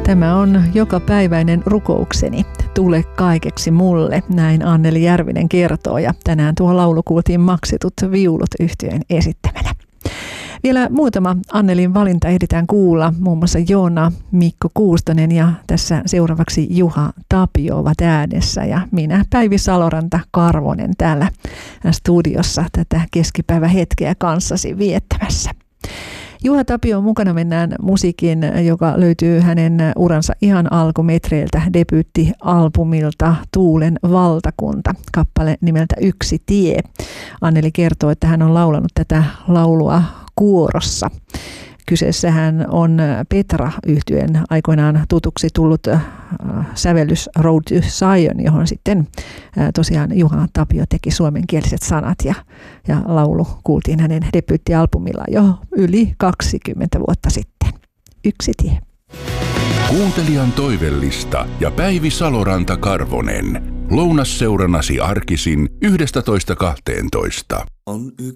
Tämä on jokapäiväinen rukoukseni. Tule kaikeksi mulle, näin Anneli Järvinen kertoo, ja tänään tuo laulu kuultiin Maksitut viulut -yhtyeen esittämänä. Vielä muutama Annelin valinta ehditään kuulla, muun muassa Joona, Mikko Kuustonen ja tässä seuraavaksi Juha Tapio ovat äänessä ja minä Päivi Saloranta Karvonen täällä studiossa tätä keskipäivähetkeä kanssasi viettämässä. Juha Tapio mukana mennään musiikin, joka löytyy hänen uransa ihan alkumetreiltä, debyyttialbumilta Tuulen valtakunta, kappale nimeltä Yksi tie. Anneli kertoo, että hän on laulanut tätä laulua kuorossa. Kyseessähän on Petra-yhtyeen aikoinaan tutuksi tullut sävellys Road to Zion, johon sitten tosiaan Juha Tapio teki suomenkieliset sanat ja laulu kuultiin hänen debyyttialbumillaan jo yli 20 vuotta sitten. Yksi tie. Kuuntelijan toivellista ja Päivi Saloranta Karvonen. Lounasseurannasi arkisin 11.12. On yksi